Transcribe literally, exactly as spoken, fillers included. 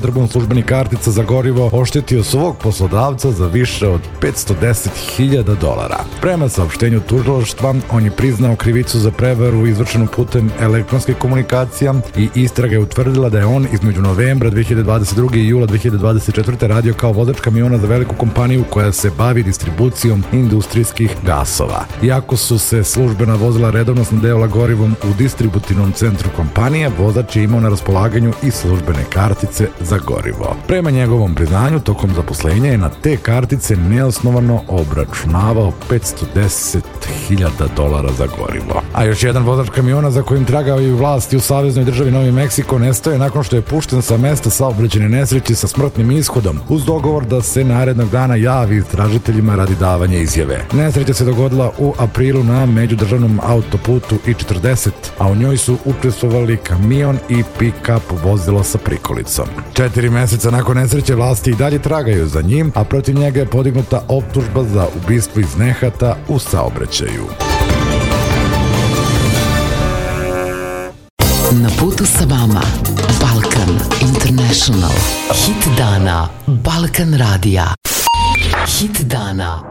Zloupotrebom službenih kartica za gorivo oštetio svog poslodavca za više od petsto deset hiljada dolara. Prema saopštenju tužilaštva, on je priznao krivicu za prevaru izvršenu putem elektronskih komunikacija i istraga je utvrdila da je on između novembra dve hiljade dvadeset druge i jula dve hiljade dvadeset četvrte radio kao vozač kamiona za veliku kompaniju koja se bavi distribucijom industrijskih gasova. Iako su se službena vozila redovno snabdevala gorivom u distributivnom centru kompanije, vozač je imao na raspolaganju i službene kartice za gorivo. Prema njegovom priznanju, tokom zaposlenja je na te kartice neosnovano obračunavao petsto deset hiljada dolara za gorivo. A još jedan vozač kamiona za kojim tragao i vlasti u saveznoj državi Novi Meksiko nestao je nakon što je pušten sa mesta saobraćajne nesreće sa smrtnim ishodom, uz dogovor da se narednog dana javi istražiteljima radi davanja izjave. Nesreća se dogodila u aprilu na međudržavnom autoputu I četrdeset, a u njoj su učestvovali kamion i pick-up vozilo sa prikolicom. Četiri meseca nakon nesreće vlasti i dalje tragaju za njim, a protiv njega je podignuta optužba za ubistvo iz nehata u saobraćaju. Na putu sa vama Balkan International. Hit dana Balkan Radija. Hit dana